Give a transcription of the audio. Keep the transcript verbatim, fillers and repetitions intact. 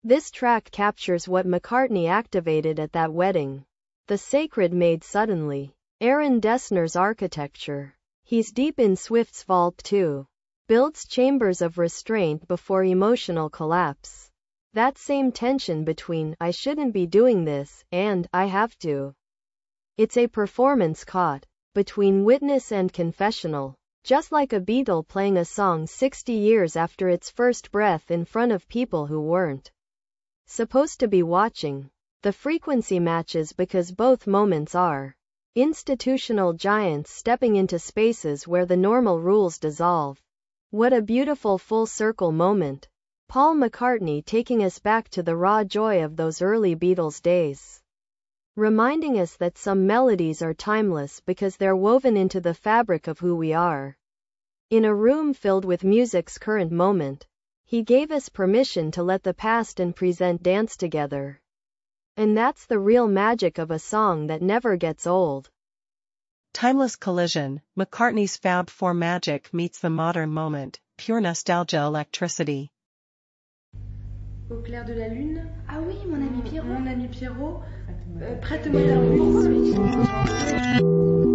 This track captures what McCartney activated at that wedding. The sacred made suddenly. Aaron Dessner's architecture. He's deep in Swift's vault too. Builds chambers of restraint before emotional collapse. That same tension between I shouldn't be doing this and I have to. It's a performance caught between witness and confessional. Just like a Beatle playing a song sixty years after its first breath in front of people who weren't supposed to be watching. The frequency matches because both moments are institutional giants stepping into spaces where the normal rules dissolve. What a beautiful full circle moment. Paul McCartney taking us back to the raw joy of those early Beatles days. Reminding us that some melodies are timeless because they're woven into the fabric of who we are. In a room filled with music's current moment, he gave us permission to let the past and present dance together. And that's the real magic of a song that never gets old. Timeless collision, McCartney's Fab Four magic meets the modern moment, pure nostalgia electricity. Au clair de la lune. Ah oui, mon ami Pierrot. Mon ami Pierrot. Euh, prête-moi ta rose.